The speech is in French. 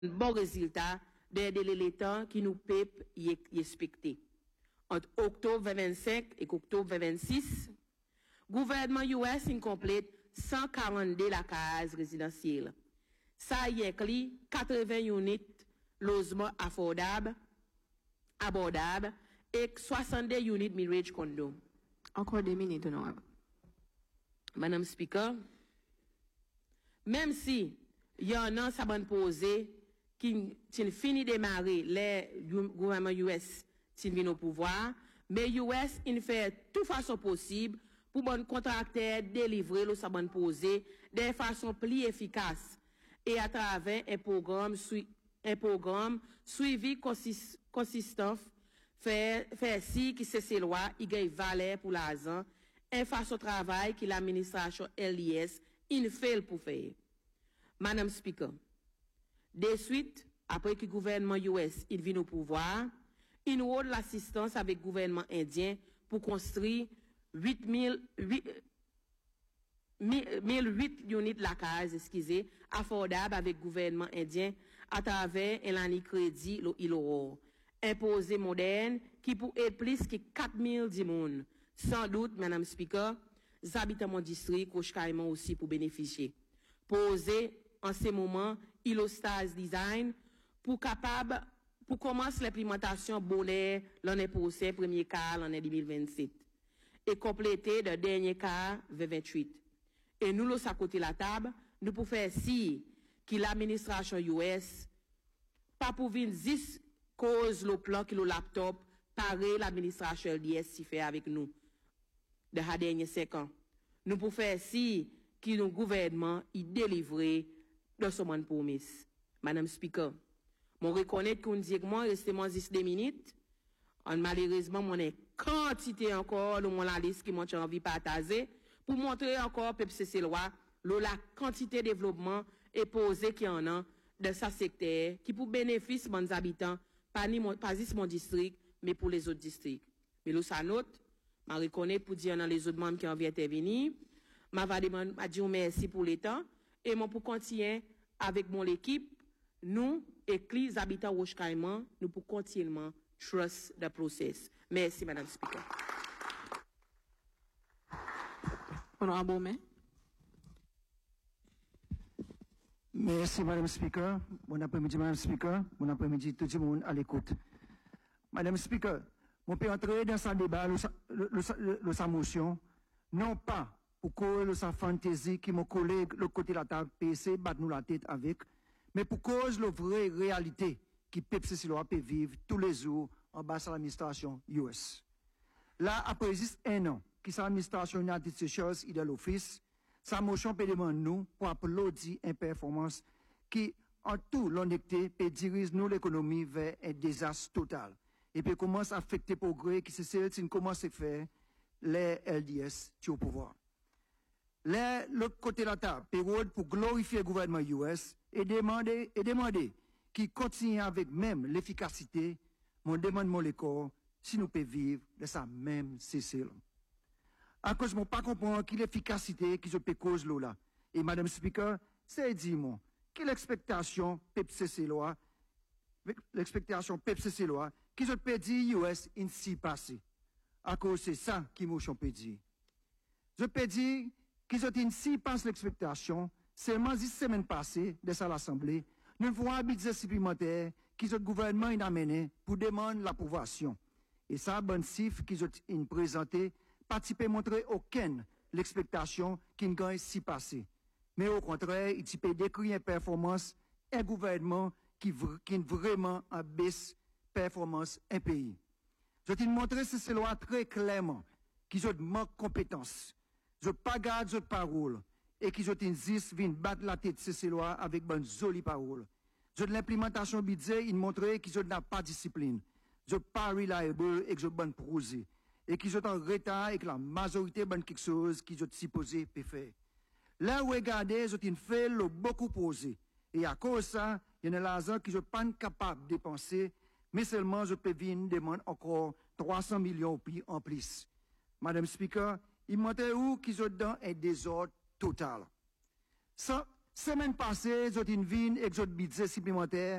bon résultat des délais qui nous peut y expecter. Entre octobre 2025 et octobre 2026, gouvernement US incomplète 142 la case résidentielle. Ça y inclut 80 units logements affordables, abordables et 62 units mirage condo. Encore 2 minutes, honorable. Madame Speaker, même si il y en a ça va poser qui fini de démarrer les gouvernements US qui viennent au pouvoir, mais US il fait toute façon possible pour bon contracteur délivrer le sabon poser de façon plus efficace et à travers un programme suivi consistant faire si qui c'est loi il gagne valeur pour l'argent et face au travail que l'administration LIS il fait pour faire. Madame Speaker, de suite, après que le gouvernement US il vient au pouvoir, il nous rôle l'assistance avec le gouvernement indien pour construire 1008 units de la case, excusez, affordables avec le gouvernement indien à travers un année crédit, il aura imposé moderne qui pour être plus que 4000 personnes. Sans doute, Madame Speaker, les habitants de mon district, carrément aussi pour bénéficier. Poser en ce moment, Ilostase Design pour commencer l'implémentation bonheur l'année prochaine, premier quart l'année 2027 et compléter le dernier quart 2028. Et nous, à côté de la table, nous pouvons faire si que l'administration US pas pour venir 10 cause le plan que le laptop pareil l'administration LDS si fait avec nous de la dernière 5 ans. Nous pouvons faire si que le gouvernement il délivrer de ce monde promesse. Madame Speaker, mon reconnaître qu'on dit que moi restez moi 10 minutes. Malheureusement, mon quantité encore dans la liste qui m'a envie de partager pour montrer encore PPCC loi la quantité de développement et posé qu'il y en a dans ce secteur qui pour bénéfice de mes habitants, pas juste mon district, mais pour les autres districts. Mais là, ça note, je reconnais pour dire dans les autres membres qui ont envie d'intervenir, je dire merci pour le temps et moi pour continuer avec mon équipe, nous et les habitants Roche Caïman, nous pour continuellement trust the process. Merci, Madame Speaker. Honorable Mayor. Merci, Madame Speaker. Bon après-midi, Madame Speaker. Bon après-midi, tout le monde à l'écoute. Madame Speaker, on peut entrer dans ce débat, sa motion, non pas pour cause sa fantaisie qui m'a collé le côté de la table PC, battre nous la tête avec, mais pour cause de la vraie réalité qui PPCC peut vivre tous les jours en bas de l'administration US. Là, après juste 1 an, qui c'est l'administration United States et de l'Office, sa motion peut demander nous pour applaudir une performance qui, en tout l'honnêteté, peut diriger nous l'économie vers un désastre total. Et puis commence à affecter le progrès qui c'est celle qui commence à faire les LDS qui au pouvoir. L'autre côté de la table, période pour glorifier le gouvernement US et demander qui continue avec même l'efficacité, mon demande mon corps si nous pouvons vivre de sa même Cécile. À cause de mon pas comprendre qui l'efficacité qui se peut cause là. Et Madame Speaker, c'est dis-moi, quelle expectation PPCC loi, qui se peut dire US ainsi passé. À cause c'est ça qui m'a peut dire. Je peux dire qu'ils ont ainsi passe l'expectation, seulement 10 semaines passées de ça l'Assemblée, nous voyons un budget supplémentaire qui le gouvernement a amené pour demander l'approbation. Et ça, bonne chiffre qu'ils ont présenté, pas montrer aucune l'expectation qui ne gagne si passé. Mais au contraire, il peut décrire une performance, un gouvernement qui vraiment a baisse performance un pays. Je t'ai montré ces lois très clairement qu'ils ont manque de compétences. Je pas garde cette parole et qu'ils ont insisté viennent battre la tête ces lois avec bonne jolie parole. Je de l'implémentation budget, ils montraient qu'ils n'ont pas de discipline. Je pas reliable et que je bonne prosée. Et qu'ils sont en retard et que la majorité bonne quelque chose qu'ils ont supposé faire. Là où regardez, ils ont fait le beaucoup posé. Et à cause de ça, il y en a l'argent qui ne sont pas capables de dépenser, mais seulement je peux venir demander encore 300 millions en plus. Madame Speaker, il montre où qu'ils ont dans un désordre total. Ça, semaine passée, ils ont une vine et ils ont budget supplémentaire